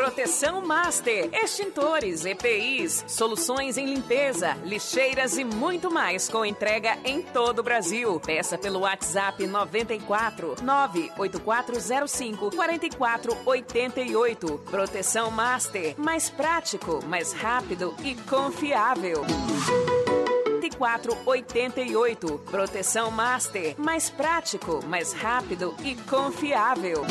Proteção Master, extintores, EPIs, soluções em limpeza, lixeiras e muito mais com entrega em todo o Brasil. Peça pelo WhatsApp 94 98405 4488. Proteção Master, mais prático, mais rápido e confiável. 4488. Proteção Master, mais prático, mais rápido e confiável.